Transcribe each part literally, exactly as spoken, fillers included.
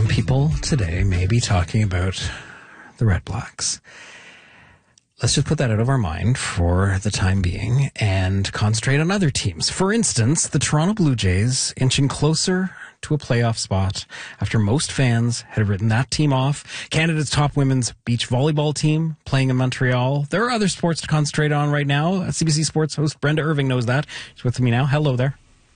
People today may be talking about the Red Blacks. Let's just put that out of our mind for the time being and concentrate on other teams. For instance, the Toronto Blue Jays inching closer to a playoff spot after most fans had written that team off. Canada's top women's beach volleyball team playing in Montreal. There are other sports to concentrate on right now. C B C Sports host Brenda Irving knows that. She's with me now. Hello there.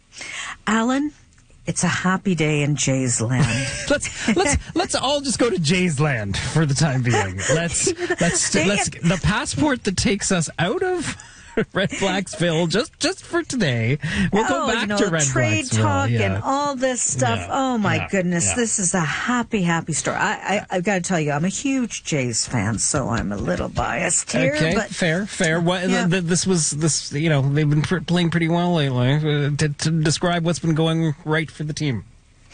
Alan, it's a happy day in Jays land. let's let's let's all just go to Jays land for the time being. Let's let's let's the passport that takes us out of Red Blacksville just just for today. We'll oh, go back you know, to Red trade Blacksville. talk yeah. and all this stuff. Yeah. Oh my yeah. goodness, yeah. this is a happy, happy story. I, I I've got to tell you, I'm a huge Jays fan, so I'm a little biased here. Okay, but fair, fair. What yeah. th- this was this you know they've been pr- playing pretty well lately. Uh, to, to describe what's been going right for the team.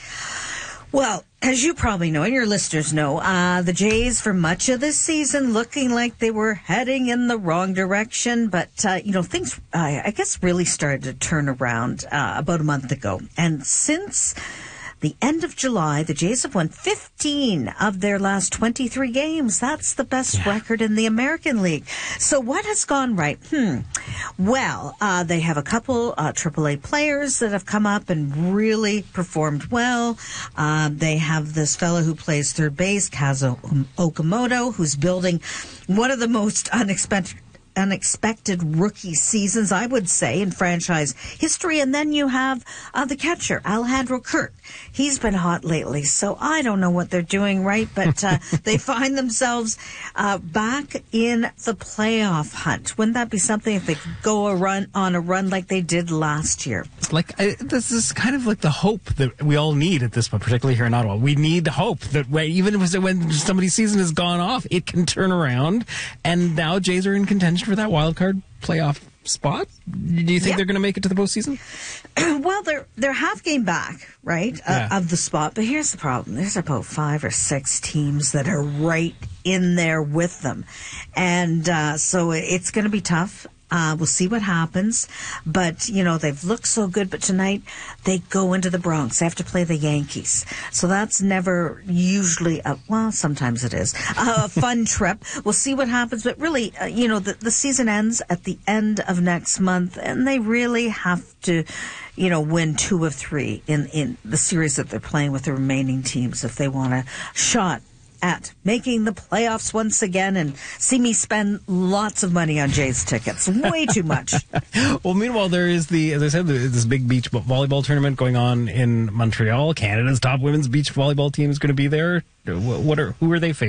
Well, as you probably know, and your listeners know, uh, the Jays for much of this season looking like they were heading in the wrong direction. But, uh, you know, things, uh, I guess, really started to turn around uh, about a month ago. And since the end of July, the Jays have won fifteen of their last twenty-three games. That's the best yeah. record in the American League. So what has gone right? Hmm. Well, uh, they have a couple uh, triple A players that have come up and really performed well. Uh, they have this fellow who plays third base, Kazuo Okamoto, who's building one of the most unexpected unexpected rookie seasons, I would say, in franchise history. And then you have uh, the catcher, Alejandro Kirk. He's been hot lately, so I don't know what they're doing right, but uh, they find themselves uh, back in the playoff hunt. Wouldn't that be something if they could go a run on a run like they did last year? Like I, this is kind of like the hope that we all need at this point, particularly here in Ottawa. We need hope that when, even when somebody's season has gone off, it can turn around. And now Jays are in contention for that wild card playoff spot. Do you think yep. they're going to make it to the postseason? Well, they're they're half game back, right, yeah. uh, of the spot. But here's the problem: there's about five or six teams that are right in there with them, and uh, so it's going to be tough. Uh, we'll see what happens. But, you know, they've looked so good. But tonight, they go into the Bronx. They have to play the Yankees. So that's never usually, a, well, sometimes it is, a fun trip. We'll see what happens. But really, uh, you know, the, the season ends at the end of next month. And they really have to, you know, win two of three in, in the series that they're playing with the remaining teams if they want a shot at making the playoffs once again and see me spend lots of money on Jays tickets. Way too much. Well, meanwhile, there is the, as I said, this big beach volleyball tournament going on in Montreal. Canada's top women's beach volleyball team is going to be there. What are, who are they facing?